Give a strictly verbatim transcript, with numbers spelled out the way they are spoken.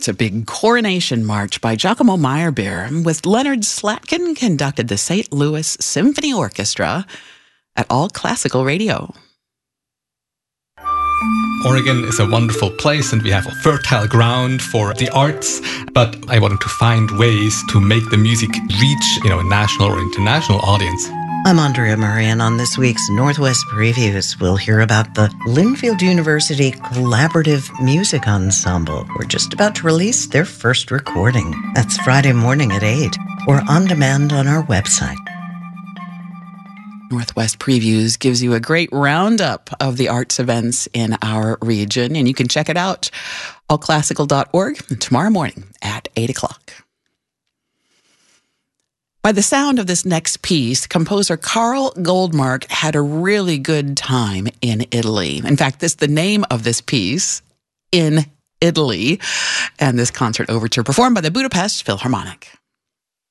It's a big coronation march by Giacomo Meyerbeer, with Leonard Slatkin conducted the Saint Louis Symphony Orchestra at All Classical Radio. Oregon is a wonderful place and we have a fertile ground for the arts, but I wanted to find ways to make the music reach, you know, a national or international audience. I'm Andrea Murray, and on this week's Northwest Previews, we'll hear about the Linfield University Collaborative Music Ensemble. We're just about to release their first recording. That's Friday morning at eight, or on demand on our website. Northwest Previews gives you a great roundup of the arts events in our region, and you can check it out, all classical dot org, tomorrow morning at eight o'clock. By the sound of this next piece, composer Carl Goldmark had a really good time in Italy. In fact, this is the name of this piece, In Italy, and this concert overture performed by the Budapest Philharmonic.